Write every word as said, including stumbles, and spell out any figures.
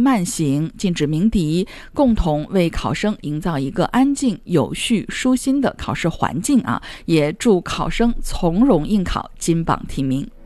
慢行，禁止鸣笛，共同为考生营造一个安静、有序、舒心的考试环境啊！也祝考生从容应考，金榜题名。